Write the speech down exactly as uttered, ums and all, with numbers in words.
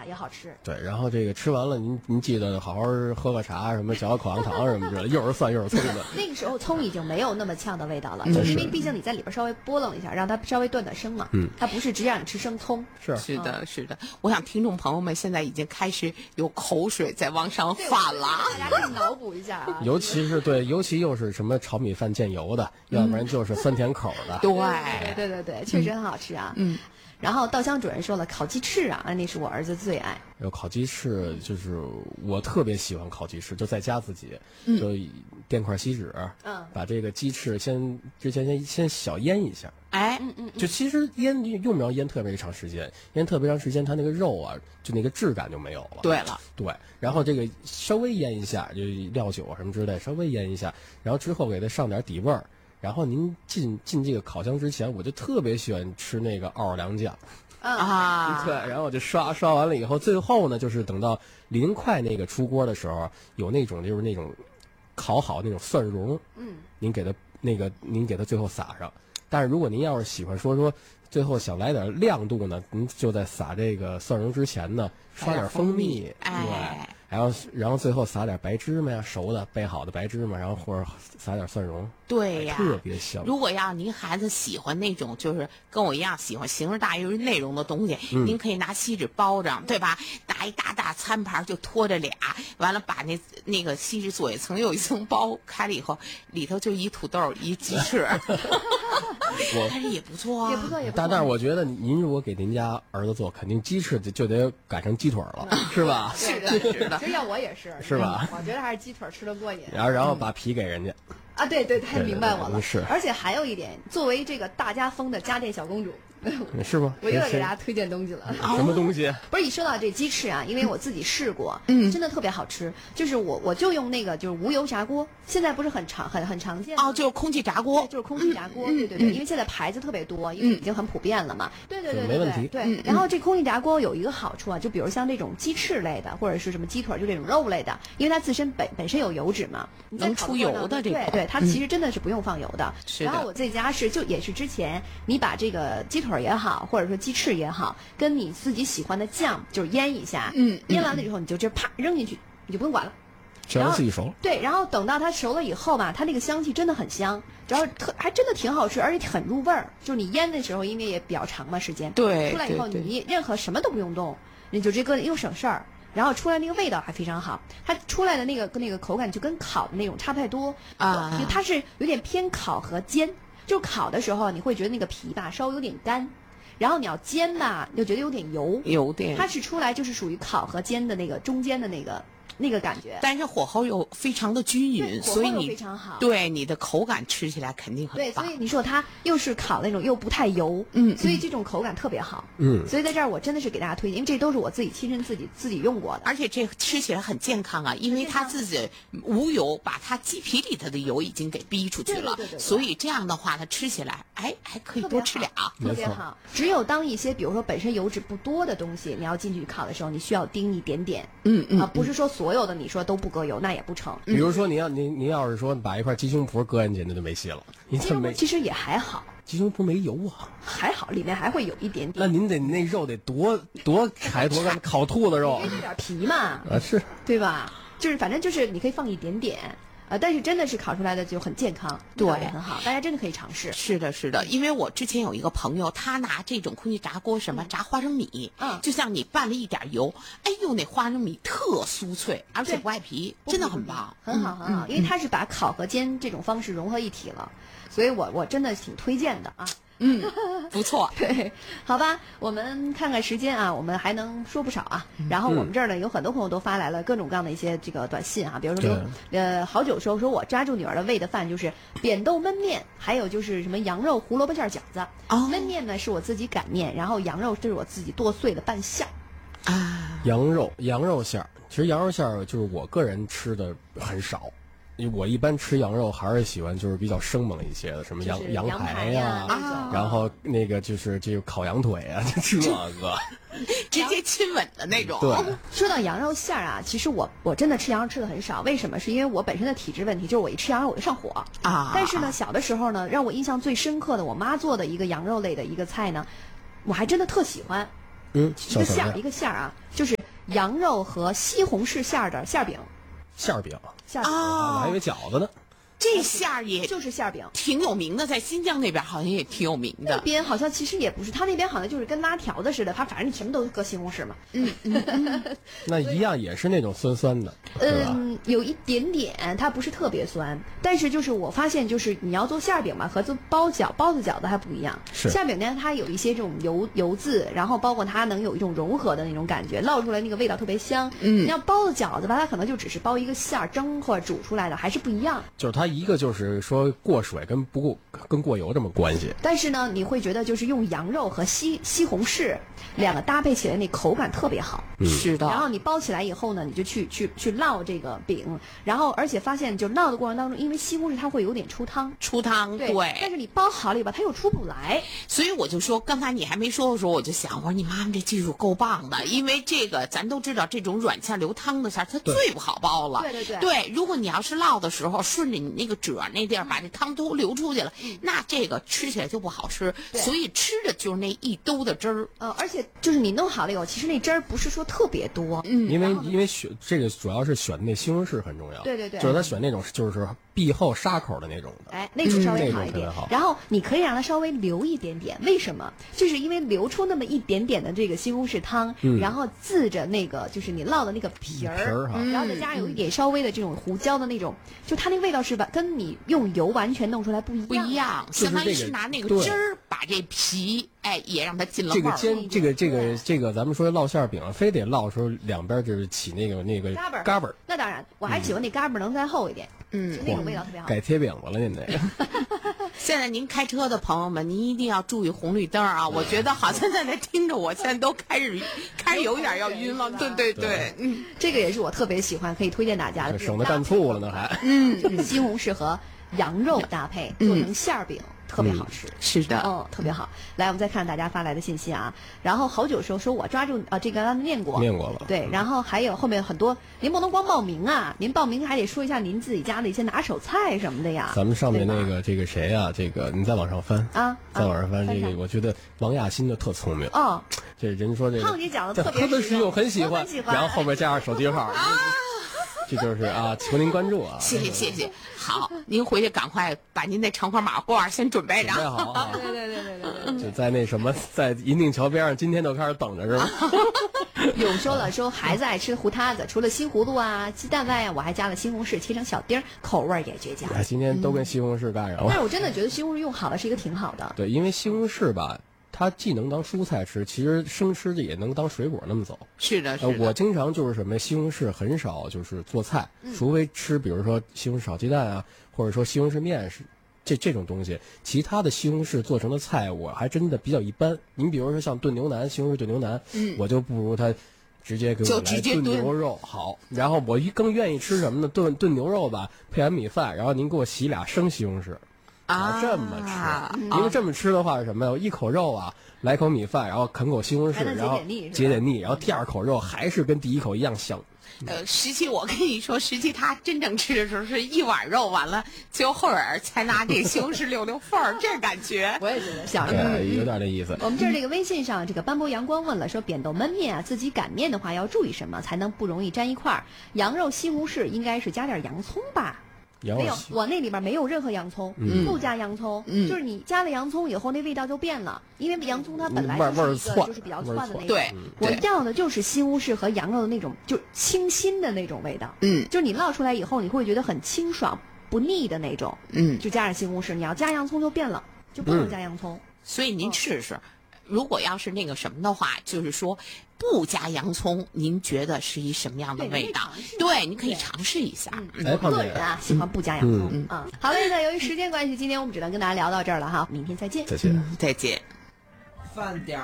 也好吃。 对，然后这个吃完了，您您记得好好喝个茶，什么嚼嚼口香糖什么之类的，又是蒜又是葱的。 那个时候葱已经没有那么呛的味道了，就因为毕竟你在里边稍微拨楞了一下，让它稍微断断生嘛。嗯，它不是直接让你吃生葱。 是是的，是的。我想听众朋友们现在已经开始有口水在往上泛了， 大家可以脑补一下啊。 尤其是对，尤其又是什么炒米饭见油的，嗯、要不然就是酸甜口的。 对对对对对，确实很好吃啊。嗯。然后稻香主任说了，烤鸡翅啊，那是我儿子最爱。 有烤鸡翅，就是我特别喜欢烤鸡翅，就在家自己、嗯、就垫块锡纸，嗯，把这个鸡翅先之前先先小腌一下。 哎， 嗯嗯， 就其实腌用不着腌特别长时间，腌特别长时间，它那个肉啊，就那个质感就没有了。 对了， 对，然后这个稍微腌一下，就料酒啊什么之类，稍微腌一下，然后之后给它上点底味儿。然后您进进这个烤箱之前，我就特别喜欢吃那个奥尔良酱， 啊， 对，然后我就刷刷完了以后，最后呢，就是等到临快那个出锅的时候，有那种就是那种烤好那种蒜蓉，嗯，您给它那个您给它最后撒上。但是如果您要是喜欢说说最后想来点亮度呢，您就在撒这个蒜蓉之前呢，刷点蜂蜜， 哎。 然后，然后最后撒点白芝麻呀，熟的备好的白芝麻，然后或者撒点蒜蓉， 对呀， 特别香。 如果要您孩子喜欢那种，就是跟我一样喜欢形式大又是内容的东西， 嗯、 您可以拿锡纸包着，对吧？拿一大大餐盘就托着俩，完了把那那个锡纸左一层右一层包开了以后，里头就一土豆一鸡翅，但是也不错啊， 也不错也不错。 但但是我觉得您如果给您家儿子做，肯定鸡翅就得改成鸡腿了，是吧？ 是的，是的。 其实要我也是， 是吧？ 我觉得还是鸡腿吃得过瘾。 然后，然后把皮给人家。 啊，对对，太明白我了。 是， 而且还有一点，作为这个大家风的家电小公主， 是吗？ 我又要给大家推荐东西了。 什么东西？ 不是一说到这鸡翅啊，因为我自己试过，嗯，真的特别好吃。就是我我就用那个就是无油炸锅，现在不是很常很很常见哦，就是空气炸锅， 就是空气炸锅，对对对，因为现在牌子特别多，因为已经很普遍了嘛。对对对对， 没问题。 对，然后这空气炸锅有一个好处啊，就比如像这种鸡翅类的，或者是什么鸡腿，就这种肉类的，因为它自身本本身有油脂嘛， 能出油的这个， 对对，它其实真的是不用放油的。 是的。然后我在家是就也是之前你把这个鸡腿也好，或者说鸡翅也好，跟你自己喜欢的酱就是腌一下，嗯，腌完了以后你就这啪扔进去，你就不用管了。 只要自己熟。 对，然后等到它熟了以后吧，它那个香气真的很香，然后特还真的挺好吃，而且很入味儿。就是你腌的时候，因为也比较长嘛时间， 对， 出来以后你任何什么都不用动，你就这个又省事儿。然后出来那个味道还非常好，它出来的那个跟那个口感就跟烤的那种差不太多啊，它是有点偏烤和煎。就烤的时候你会觉得那个皮吧稍微有点干，然后你要煎吧又觉得有点油， 有点。 它是出来就是属于烤和煎的那个中间的那个那个感觉， 但是火候又非常的均匀，所以你非常好， 对你的口感吃起来肯定很棒。 对，所以你说它又是烤那种又不太油，嗯，所以这种口感特别好， 嗯， 所以在这儿我真的是给大家推荐，因为这都是我自己亲身自己自己用过的， 而且这吃起来很健康啊，因为它自己无油，把它鸡皮里头的油已经给逼出去了， 对对对对对， 所以这样的话它吃起来，哎，还可以多吃俩， 特别好。只有当一些比如说本身油脂不多的东西，你要进去烤的时候，你需要叮一点点，嗯嗯啊，不是说所有的你说都不。不搁油那也不成。 比如说，您要您您要是说把一块鸡胸脯搁进去，那就没戏了。 鸡胸脯其实也还好， 鸡胸脯没油啊， 还好，里面还会有一点点。 那您得那肉得多多柴多干，烤兔子肉， 因为这点皮嘛， 啊是， 对吧？就是反正就是你可以放一点点。呃，但是真的是烤出来的就很健康， 对， 也很好，大家真的可以尝试。 是的，是的，因为我之前有一个朋友，他拿这种空气炸锅什么炸花生米，嗯，就像你拌了一点油，哎呦，那花生米特酥脆，而且不爱皮，真的很棒， 很好，很好，因为它是把烤和煎这种方式融合一体了，所以我我真的挺推荐的啊。 嗯，不错。 对，好吧，我们看看时间啊，我们还能说不少啊。然后我们这儿呢，有很多朋友都发来了各种各样的一些这个短信啊，比如说呃，好久说说我抓住女儿的胃的饭就是扁豆焖面，还有就是什么羊肉胡萝卜馅饺子。哦，焖面呢是我自己擀面，然后羊肉这是我自己剁碎的拌馅儿。 啊， 羊肉羊肉馅儿，其实羊肉馅儿就是我个人吃的很少。我一般吃羊肉还是喜欢就是比较生猛一些的，什么羊羊排呀、 啊，啊然后那个就是这个烤羊腿啊，这个直接亲吻的那种。 对， 说到羊肉馅儿啊，其实我我真的吃羊肉吃的很少，为什么？是因为我本身的体质问题，就是我一吃羊肉我就上火啊。但是呢，小的时候呢，让我印象最深刻的，我妈做的一个羊肉类的一个菜呢，我还真的特喜欢。 嗯， 一个馅儿一个馅儿啊，就是羊肉和西红柿馅儿的馅儿饼。 馅儿饼， 馅儿饼、 啊，我还以为饺子呢。 这馅儿也就是馅儿饼， 挺有名的，在新疆那边好像也挺有名的。 那边好像其实也不是，他那边好像就是跟拉条子似的，他反正你什么都搁西红柿嘛。 嗯嗯嗯， 那一样也是那种酸酸的，对吧？ 嗯，有一点点，它不是特别酸，但是就是我发现，就是你要做馅儿饼嘛，和做包饺、包子、饺子还不一样。 是馅儿饼呢，它有一些这种油油渍，然后包括它能有一种融合的那种感觉，烙出来那个味道特别香。 嗯， 你要包子、饺子吧，它可能就只是包一个馅儿，蒸或者煮出来的，还是不一样。 就是它一个就是说过水跟不过跟过油这么关系。 但是呢，你会觉得就是用羊肉和西西红柿两个搭配起来，那口感特别好。 嗯、 是的。 然后你包起来以后呢，你就去去去烙这个饼，然后而且发现就烙的过程当中，因为西红柿它会有点出汤， 出汤对。 对。 但是你包好了以后，它又出不来。 所以我就说，刚才你还没说的时候，我就想，我说你妈妈这技术够棒的，因为这个咱都知道，这种软馅流汤的馅儿它最不好包了。 对对对。 对，如果你要是烙的时候顺着你那个褶那地儿把这汤都流出去了，嗯、那这个吃起来就不好吃。所以吃的就是那一兜的汁儿。 呃，而且就是你弄好了以后，其实那汁儿不是说特别多。 嗯， 因为因为选这个主要是选那西红柿很重要。 对对对。 就是他选那种就是闭后沙口的那种的。 哎，那种稍微好一点。 嗯、好然后你可以让它稍微留一点点，为什么？就是因为留出那么一点点的这个西红柿汤， 嗯、 然后自着那个就是你烙的那个皮儿， 皮儿哈， 然后再加上有一点稍微的这种胡椒的那种，就它那个味道是吧，跟你用油完全弄出来不一样。 不一样，相当于是拿那个汁儿把这皮，哎，也让它进了味儿。 这个煎，这个这个这个，咱们说烙馅儿饼，非得烙出两边就是起那个那个嘎巴儿。 嘎巴儿。 那当然，我还喜欢那嘎巴儿能再厚一点， 嗯， 那种味道特别好。 改贴饼子了，您得。 现在您开车的朋友们，您一定要注意红绿灯啊！我觉得好像在那听着，我现在都开始开始有点要晕了。对对对，嗯， 这个也是我特别喜欢，可以推荐大家的。 省得蘸醋了呢还。 嗯，就是西红柿和羊肉搭配做成馅儿饼。特别好吃， 嗯、是的， 嗯，特别好。来，我们再看大家发来的信息啊。然后好久时候说我抓住啊，这个刚才念过， 念过了。 对，然后还有后面很多，您不能光报名啊，您报名还得说一下您自己家的一些拿手菜什么的呀。 咱们上面那个这个谁啊，这个你再往上翻啊， 再往上翻，这个我觉得王亚新的特聪明哦。 这人说这个胖姐讲的特别实用，很喜欢，然后后面加上手机号。 啊这就是啊，求您关注啊！ 谢谢谢谢，好，您回去赶快把您那长款马褂先准备着。 准备好啊！ 对对对对对对， 就在那什么，在银锭桥边上，今天都开始等着是吧？ 有说了说孩子爱吃糊塌子，除了西葫芦啊、鸡蛋外啊，我还加了西红柿切成小丁儿，口味也绝佳。 哎，今天都跟西红柿干上了。 但是我真的觉得西红柿用好了是一个挺好的。 对，因为西红柿吧。它既能当蔬菜吃，其实生吃的也能当水果那么走。 是的，是的。 呃，我经常就是什么西红柿很少就是做菜， 嗯、 除非吃比如说西红柿炒鸡蛋啊，或者说西红柿面是这这种东西。其他的西红柿做成的菜，我还真的比较一般。您比如说像炖牛腩，西红柿炖牛腩， 嗯， 我就不如它直接给我来炖牛肉好。然后我更愿意吃什么呢？炖炖牛肉吧，配完米饭，然后您给我洗俩生西红柿。啊，这么吃， 啊、 因为这么吃的话是什么呀？一口肉啊，来口米饭，然后啃口西红柿，然后解点腻，然后第二口肉还是跟第一口一样香。 呃，实际我跟你说，实际他真正吃的时候是一碗肉，完了最后后边才拿这西红柿溜溜缝儿，这感觉。 我也觉得像对，有点那意思。 我们这儿这个微信上，这个斑驳阳光问了，说扁豆焖面啊，自己擀面的话要注意什么，才能不容易粘一块儿？羊肉、西红柿应该是加点洋葱吧？没有，我那里边没有任何洋葱， 嗯、 不加洋葱， 嗯、 就是你加了洋葱以后，那味道就变了，因为洋葱它本来就是一个就是比较窜的那种。 对， 我要的就是西红柿和羊肉的那种，就清新的那种味道。 嗯， 就是你烙出来以后，你会觉得很清爽不腻的那种。 嗯， 就加上西红柿，你要加洋葱就变了，就不能加洋葱。 嗯、所以您试试。如果要是那个什么的话，就是说不加洋葱，您觉得是一什么样的味道？ 对， 你可以尝试一下。 嗯、我个人啊喜欢不加洋葱。嗯啊，好嘞，那由于时间关系，今天我们只能跟大家聊到这儿了哈，明天再见。 再见， 嗯、再见。 饭点儿。